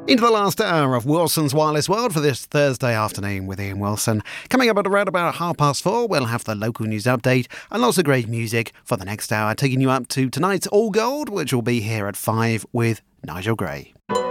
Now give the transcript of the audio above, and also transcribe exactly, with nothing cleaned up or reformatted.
Into the last hour of Wilson's Wireless World for this Thursday afternoon with Ian Wilson. Coming up at around about half past four, we'll have the local news update and lots of great music for the next hour, taking you up to tonight's All Gold, which will be here at five with Nigel Gray.